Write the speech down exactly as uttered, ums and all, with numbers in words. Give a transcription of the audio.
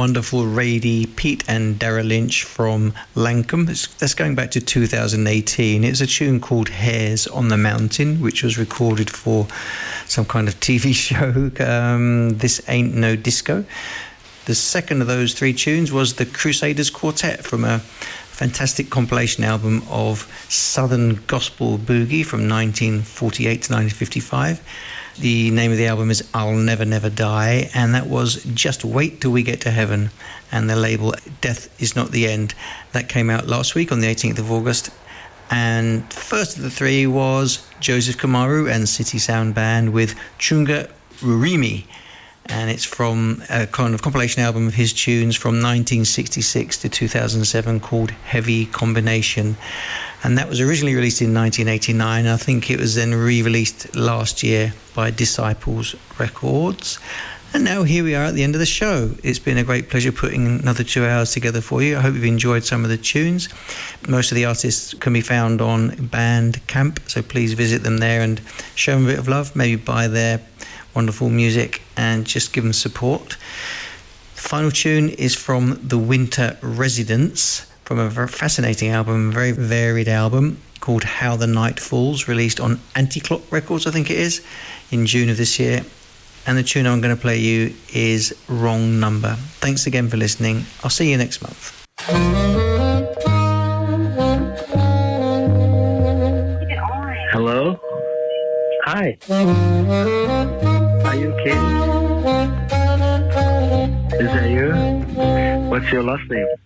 wonderful Rady, Pete and Dara Lynch from Lankum. It's, that's going back to two thousand eighteen. It's a tune called Hares on the Mountain, which was recorded for some kind of T V show, um, This Ain't No Disco. The second of those three tunes was the Crusaders Quartet from a fantastic compilation album of Southern Gospel Boogie from nineteen forty-eight to nineteen fifty-five. The name of the album is I'll Never Never Die, and that was Just Wait Till We Get to Heaven, and the label Death Is Not the End. That came out last week on the eighteenth of August. And first of the three was Joseph Kamaru and City Sound Band with Chunga Rurimi, and it's from a kind of compilation album of his tunes from nineteen sixty-six to two thousand seven called Heavy Combination. And that was originally released in nineteen eighty-nine. I think it was then re-released last year by Disciples Records. And now here we are at the end of the show. It's been a great pleasure putting another two hours together for you. I hope you've enjoyed some of the tunes. Most of the artists can be found on Bandcamp, so please visit them there and show them a bit of love. Maybe buy their wonderful music and just give them support. The final tune is from The Winter Residents, from a very fascinating album, a very varied album called How the Night Falls, released on Anti-Clock Records, I think it is, in June of this year. And the tune I'm going to play you is Wrong Number. Thanks again for listening. I'll see you next month. Hello? Hi. Are you okay? Is that you? What's your last name?